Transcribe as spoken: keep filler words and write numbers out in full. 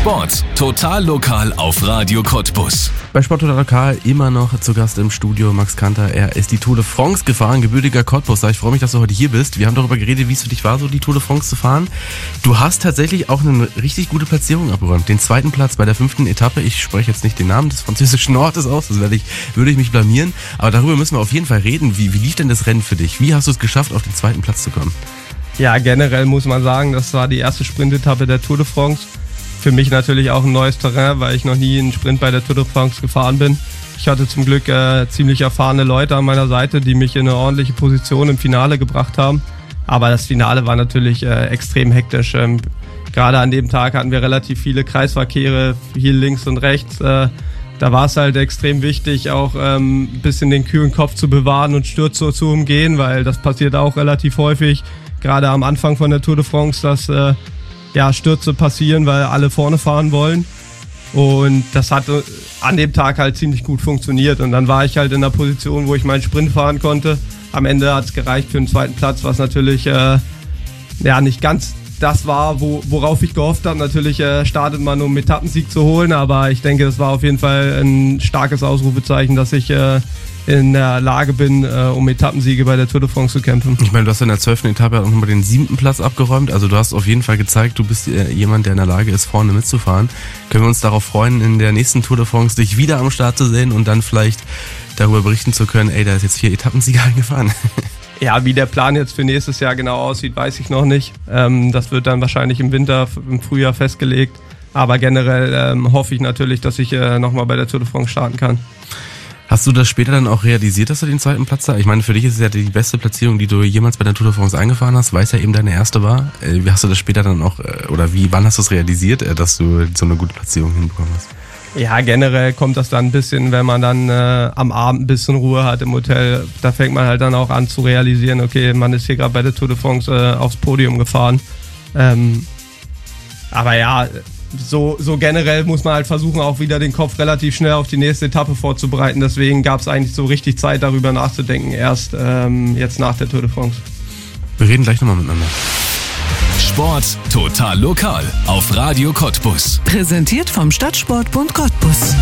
Sport total lokal auf Radio Cottbus. Bei Sport total lokal immer noch zu Gast im Studio Max Kanter. Er ist die Tour de France gefahren, gebürtiger Cottbuser. Ich freue mich, dass du heute hier bist. Wir haben darüber geredet, wie es für dich war, so die Tour de France zu fahren. Du hast tatsächlich auch eine richtig gute Platzierung abgeräumt. Den zweiten Platz bei der fünften Etappe. Ich spreche jetzt nicht den Namen des französischen Ortes aus, das werde ich, würde ich mich blamieren. Aber darüber müssen wir auf jeden Fall reden. Wie, wie lief denn das Rennen für dich? Wie hast du es geschafft, auf den zweiten Platz zu kommen? Ja, generell muss man sagen, das war die erste Sprintetappe der Tour de France. Für mich natürlich auch ein neues Terrain, weil ich noch nie einen Sprint bei der Tour de France gefahren bin. Ich hatte zum Glück äh, ziemlich erfahrene Leute an meiner Seite, die mich in eine ordentliche Position im Finale gebracht haben. Aber das Finale war natürlich äh, extrem hektisch. Ähm, gerade an dem Tag hatten wir relativ viele Kreisverkehre, hier links und rechts. Äh, da war es halt extrem wichtig, auch ähm, ein bisschen den kühlen Kopf zu bewahren und Stürze zu umgehen, weil das passiert auch relativ häufig. Gerade am Anfang von der Tour de France, dass äh, ja, Stürze passieren, weil alle vorne fahren wollen. Und das hat an dem Tag halt ziemlich gut funktioniert. Und dann war ich halt in der Position, wo ich meinen Sprint fahren konnte. Am Ende hat es gereicht für den zweiten Platz, was natürlich äh, ja, nicht ganz das war, wo, worauf ich gehofft habe. Natürlich äh, startet man, um einen Etappensieg zu holen, aber ich denke, das war auf jeden Fall ein starkes Ausrufezeichen, dass ich äh, in der Lage bin, äh, um Etappensiege bei der Tour de France zu kämpfen. Ich meine, du hast in der zwölften Etappe auch nochmal den siebten Platz abgeräumt. Also du hast auf jeden Fall gezeigt, du bist äh, jemand, der in der Lage ist, vorne mitzufahren. Können wir uns darauf freuen, in der nächsten Tour de France dich wieder am Start zu sehen und dann vielleicht darüber berichten zu können, ey, da ist jetzt vier Etappensieger eingefahren. Ja, wie der Plan jetzt für nächstes Jahr genau aussieht, weiß ich noch nicht. Ähm, das wird dann wahrscheinlich im Winter, im Frühjahr festgelegt. Aber generell ähm, hoffe ich natürlich, dass ich äh, nochmal bei der Tour de France starten kann. Hast du das später dann auch realisiert, dass du den zweiten Platz da? Ich meine, für dich ist es ja die beste Platzierung, die du jemals bei der Tour de France eingefahren hast, weil es ja eben deine erste war. Wie hast du das später dann auch, oder wie, wann hast du es realisiert, dass du so eine gute Platzierung hinbekommen hast? Ja, generell kommt das dann ein bisschen, wenn man dann äh, am Abend ein bisschen Ruhe hat im Hotel. Da fängt man halt dann auch an zu realisieren, okay, man ist hier gerade bei der Tour de France äh, aufs Podium gefahren. Ähm, aber ja, So, so generell muss man halt versuchen, auch wieder den Kopf relativ schnell auf die nächste Etappe vorzubereiten. Deswegen gab es eigentlich so richtig Zeit, darüber nachzudenken, erst ähm, jetzt nach der Tour de France. Wir reden gleich nochmal miteinander. Sport total lokal auf Radio Cottbus. Präsentiert vom Stadtsportbund Cottbus.